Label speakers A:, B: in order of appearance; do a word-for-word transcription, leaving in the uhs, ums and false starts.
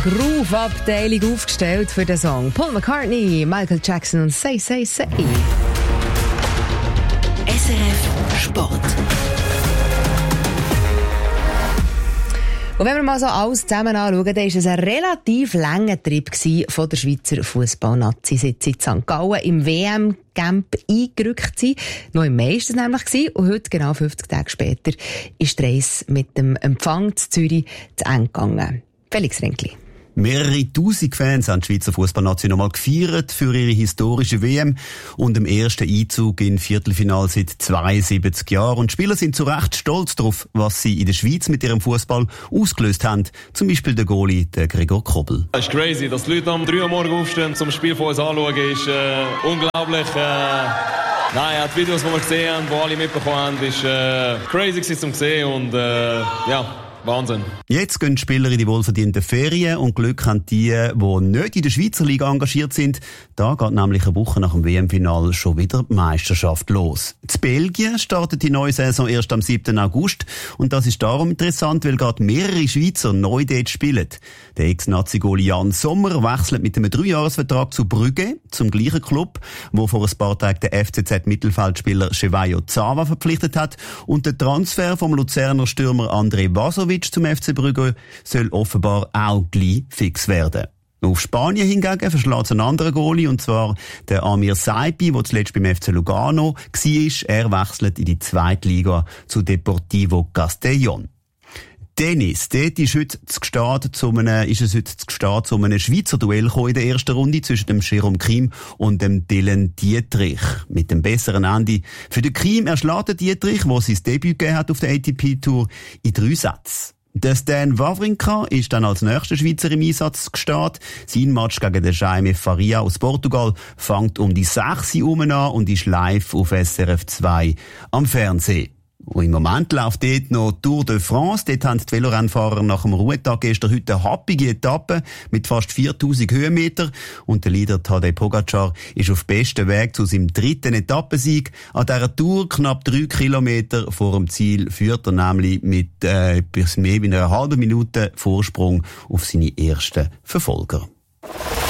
A: Groove-Abteilung aufgestellt für den Song. Paul McCartney, Michael Jackson und Say, Say, Say.
B: S R F Sport.
A: Und wenn wir mal so alles zusammen anschauen, dann war es ein relativ langer Trip von der Schweizer Fußballnazi, seit sie in Sankt Gallen im W M-Camp eingerückt sind. Noch im Mai war das nämlich. Und heute, genau fünfzig Tage später, ist die Reise mit dem Empfang zu Zürich zu Ende gegangen. Felix Renkli.
C: Mehrere tausend Fans haben die Schweizer Fußballnation nochmal gefeiert für ihre historische W M und im ersten Einzug in Viertelfinale seit zweiundsiebzig Jahren. Und die Spieler sind zu Recht stolz darauf, was sie in der Schweiz mit ihrem Fußball ausgelöst haben. Zum Beispiel der Goalie, der Gregor Kobel.
D: Es ist crazy, dass die Leute am drei Uhr morgens aufstehen zum Spiel von uns anschauen, ist äh, unglaublich. Äh Nein, die Videos, die wir gesehen haben, die alle mitbekommen haben, ist äh, crazy zum sehen und äh, ja. Wahnsinn. Jetzt gehen die Spieler in die wohlverdienten Ferien und Glück haben die, die nicht in der Schweizer Liga engagiert sind. Da geht nämlich eine Woche nach dem W M-Final schon wieder die Meisterschaft los. In Belgien startet die neue Saison erst am siebten August und das ist darum interessant, weil gerade mehrere Schweizer neu dort spielen. Der Ex-Nazi-Goalie Jan Sommer wechselt mit einem Dreijahresvertrag zu Brügge, zum gleichen Club, wo vor ein paar Tagen der F C Z-Mittelfeldspieler Chevayo Zava verpflichtet hat und der Transfer vom Luzerner Stürmer André Vasovic zum F C Brügge soll offenbar auch gleich fix werden. Auf Spanien hingegen verschlägt ein anderer Goalie, und zwar der Amir Saipi, der zuletzt beim F C Lugano war. Er wechselt in die zweite Liga zu Deportivo Castellón. Tennis. Dort ist heute zu Gestade zu einem, ist es heute zu Gestade zu einem Schweizer Duell gekommen in der ersten Runde zwischen dem Jérôme Kim und dem Dylan Dietrich. Mit dem besseren Ende für den Kim erschlägt Dietrich, der sein Debüt gegeben hat auf der A T P-Tour, in drei Sätzen. Der Stan Wawrinka ist dann als nächster Schweizer im Einsatz gestanden. Sein Match gegen den Jaime Faria aus Portugal fängt um die sechs Uhr an und ist live auf S R F zwei am Fernsehen. Und im Moment läuft dort noch Tour de France. Dort haben die Velorennfahrer nach dem Ruhetag gestern heute eine happige Etappe mit fast viertausend Höhenmeter. Und der Leader Tadej Pogacar ist auf bestem Weg zu seinem dritten Etappensieg. An dieser Tour, knapp drei Kilometer vor dem Ziel, führt er nämlich mit äh, etwas mehr wie einer halben Minute Vorsprung auf seine ersten Verfolger.